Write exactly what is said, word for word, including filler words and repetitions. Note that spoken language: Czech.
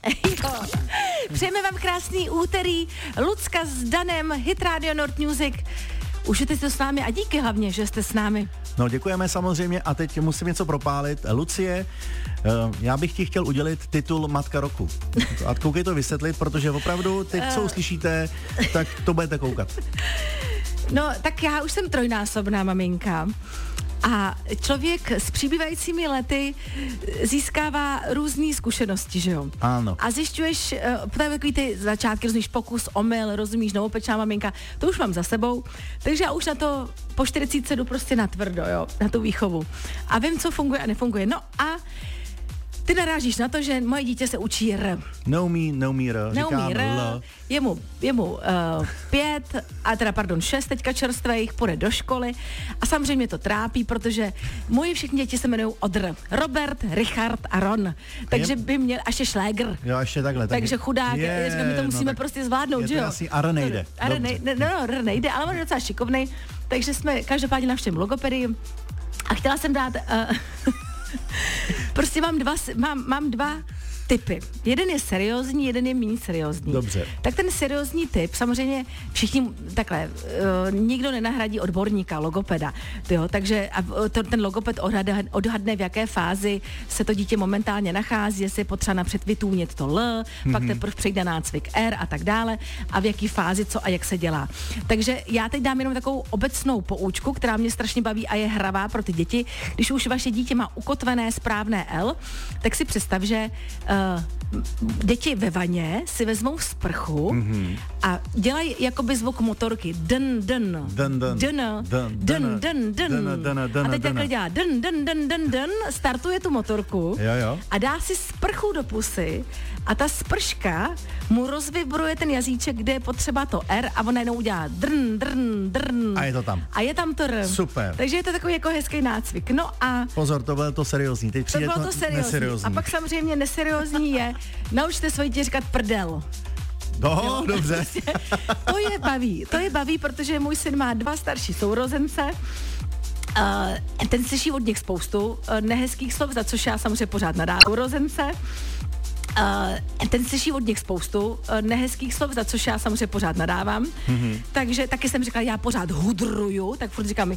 Jo. Přejeme vám krásný úterý. Lucka s Danem, Hit Radio Nord Music. Užijte to s námi a díky hlavně, že jste s námi. No děkujeme samozřejmě a teď musím něco propálit. Lucie, já bych ti chtěl udělit titul Matka roku. A koukej to vysvětlit, protože opravdu teď, co uslyšíte, tak to budete koukat. No, tak já už jsem trojnásobná maminka. A člověk s přibývajícími lety získává různé zkušenosti, že jo? Ano. A zjišťuješ, uh, takový ty začátky, rozumíš, pokus, omyl, rozumíš, novopečná maminka, to už mám za sebou, takže já už na to po čtyřicítce jdu prostě natvrdo, jo, na tu výchovu. A vím, co funguje a nefunguje. No a ty narážíš na to, že moje dítě se učí R. Neumí, neumí R, neumí R, L. je mu, je mu uh, pět, a teda pardon, šest teďka čerstvých, půjde do školy a samozřejmě to trápí, protože moje všechny děti se jmenují od R. Robert, Richard a Ron. Takže je, by měl, až je Šlégr. Jo, ještě takhle. Takže tak chudák, je, říkám, my to musíme no, prostě zvládnout, je že jo? Jasný, a R nejde. A R nejde, no, no, R nejde, ale on je docela šikovnej, takže jsme každopádně navštívili logopedii a chtěla jsem dát... Uh, prostě mám dva, mám, mám dva typy. Jeden je seriózní, jeden je méně seriózní. Dobře. Tak ten seriózní typ, samozřejmě všichni takhle, uh, nikdo nenahradí odborníka, logopeda. Jo, takže a to, ten logoped odhadne, odhadne, v jaké fázi se to dítě momentálně nachází, jestli je potřeba napřed vytůnit to L, mm-hmm. pak teprve přejde nácvik R a tak dále a v jaký fázi co a jak se dělá. Takže já teď dám jenom takovou obecnou poučku, která mě strašně baví a je hravá pro ty děti. Když už vaše dítě má ukotvené správné L, tak si představ, že uh, děti ve vaně si vezmou sprchu mm-hmm. a dělají jakoby zvuk motorky. Dn, dn, dn, dn, dn, dn, dn. A teď takhle dělá dn, dn, dn, dn, dn, startuje tu motorku jo, jo. a dá si sprchu do pusy a ta sprška mu rozvibruje ten jazyček, kde je potřeba to R a ona jenom udělá drn, drn, drn. A je to tam. A je tam to R. Super. Takže je to takový jako hezký nácvik. No a... Pozor, to bylo to seriózní. Teď to bylo to seriózní. Neseriózní. A pak samozřejmě neseriózní je, naučte svoje dítě říkat prdel. No, jo, dobře. Prostě, to je baví, to je baví, protože můj syn má dva starší sourozence. Uh, ten slyší od nich spoustu uh, nehezkých slov, za což já samozřejmě pořád nadávám. Sourozence. Uh, ten slyší od nich spoustu uh, nehezkých slov, za což já samozřejmě pořád nadávám. Mm-hmm. Takže taky jsem říkala, já pořád hudruju, tak furt říkám,